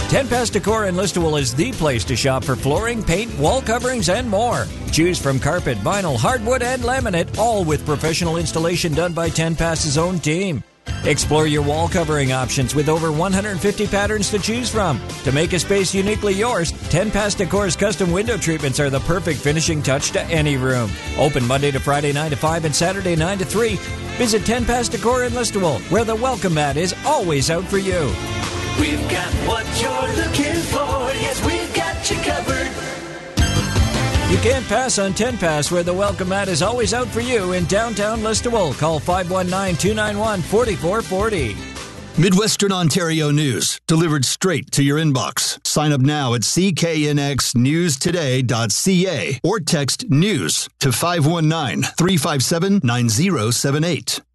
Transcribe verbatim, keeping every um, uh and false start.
ten Pass Decor in Listowel is the place to shop for flooring, paint, wall coverings, and more. Choose from carpet, vinyl, hardwood, and laminate, all with professional installation done by ten Pass's own team. Explore your wall covering options with over one hundred fifty patterns to choose from. To make a space uniquely yours, ten Pass Decor's custom window treatments are the perfect finishing touch to any room. Open Monday to Friday nine to five and Saturday nine to three. Visit ten Pass Decor in Listowel, where the welcome mat is always out for you. We've got what you're looking for. Yes, we've got you covered. You can't pass on ten Pass, where the welcome mat is always out for you in downtown Listowel. Call five one nine, two nine one, four four four zero. Midwestern Ontario news, delivered straight to your inbox. Sign up now at c k n x news today dot c a or text NEWS to five one nine, three five seven, nine zero seven eight.